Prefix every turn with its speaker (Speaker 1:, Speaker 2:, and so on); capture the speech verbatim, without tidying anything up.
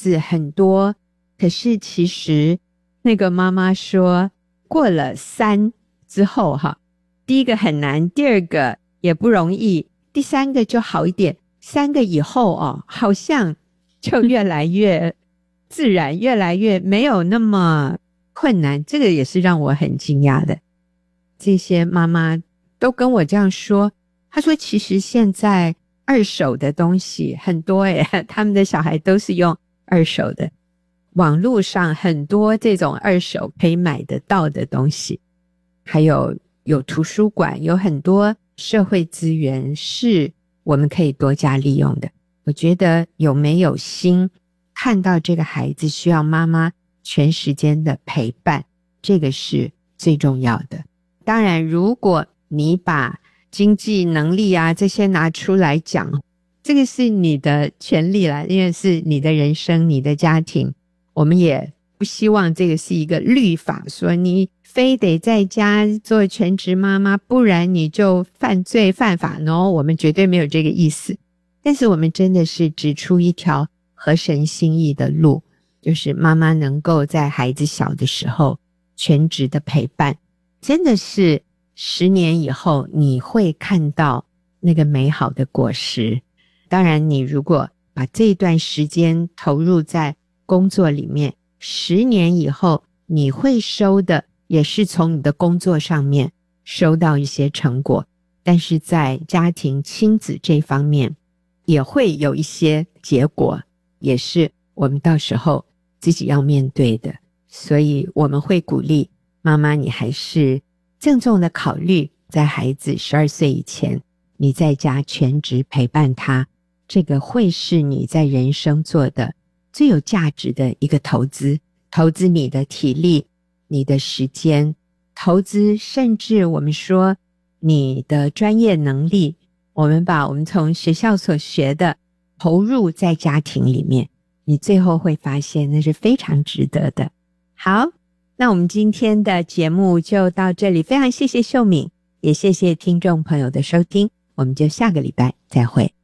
Speaker 1: 子很多，可是其实那个妈妈说过了三之后哈，第一个很难，第二个也不容易，第三个就好一点，三个以后哦，好像就越来越自然，越来越没有那么困难，这个也是让我很惊讶的。这些妈妈都跟我这样说，她说其实现在二手的东西很多耶，他们的小孩都是用二手的，网络上很多这种二手可以买得到的东西，还有有图书馆，有很多社会资源是我们可以多加利用的。我觉得有没有心看到这个孩子需要妈妈全时间的陪伴，这个是最重要的。当然如果你把经济能力啊这些拿出来讲，这个是你的权利啦，因为是你的人生，你的家庭，我们也不希望这个是一个律法，说你非得在家做全职妈妈，不然你就犯罪犯法。 no， 我们绝对没有这个意思，但是我们真的是指出一条合神心意的路，就是妈妈能够在孩子小的时候全职的陪伴，真的是十年以后你会看到那个美好的果实。当然你如果把这一段时间投入在工作里面，十年以后你会收的也是从你的工作上面收到一些成果，但是在家庭亲子这方面也会有一些结果，也是我们到时候自己要面对的。所以我们会鼓励妈妈，你还是郑重的考虑在孩子十二岁以前你在家全职陪伴他，这个会是你在人生做的最有价值的一个投资，投资你的体力，你的时间，投资甚至我们说你的专业能力，我们把我们从学校所学的投入在家庭里面，你最后会发现那是非常值得的。好，那我们今天的节目就到这里，非常谢谢秀敏，也谢谢听众朋友的收听，我们就下个礼拜再会。